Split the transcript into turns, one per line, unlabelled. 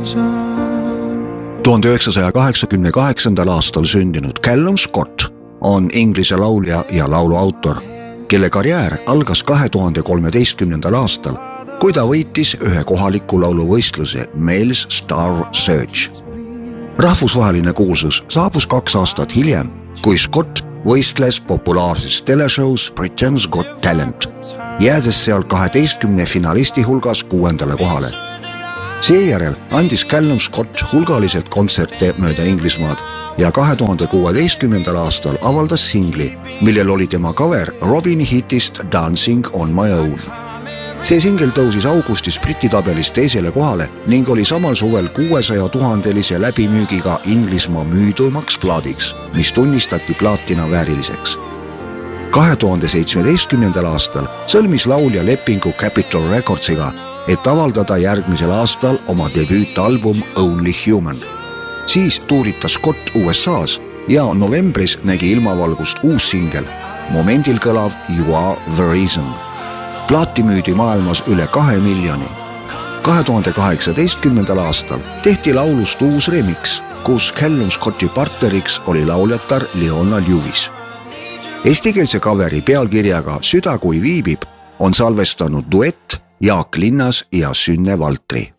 1988. aastal sündinud Callum Scott on Inglise laulja ja laulu autor, kelle karjäär algas 2013. aastal, kui ta võitis ühe kohaliku lauluvõistluse Males Star Search. Rahvusvaheline kuulsus saabus 2 aastat hiljem, kui Scott võistles populaarses teleshows Britain's Got Talent, jäädes seal 12 finalisti hulgas 6. kohale. Seejärel andis Callum Scott hulgaliselt kontserte mööda Inglismaad ja 2016. aastal avaldas singli, millel oli tema cover Robini hitist Dancing on my own. See singel tõusis augustis Briti tabelis 2. kohale ning oli samal suvel 600 000 läbimüügiga Inglismaa müüdumaks plaadiks, mis tunnistati plaatina vääriliseks. 2017. aastal sõlmis laulja lepingu Capitol Recordsiga, et avaldada järgmisel aastal oma debüütalbum Only Human. Siis tuuritas Scott USAs ja novembris nägi ilmavalgust uus singel, momendil kõlav You Are The Reason. Plaati müüdi maailmas üle 2 miljoni. 2018. aastal tehti laulust uus remix, kus Callum Scotti partneriks oli lauljatar Leona Lewis. Eestikeelse coveri pealkirjaga Süda kui viibib on salvestanud duett Jaak Linnas ja Sünne Valtri.